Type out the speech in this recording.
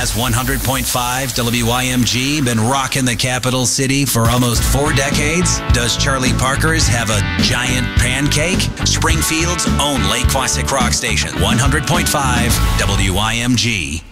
Has 100.5 WYMG been rocking the capital city for almost 4 decades? Does Charlie Parker's have a giant pancake? Springfield's own Lake Quasic Rock Station, 100.5 WYMG.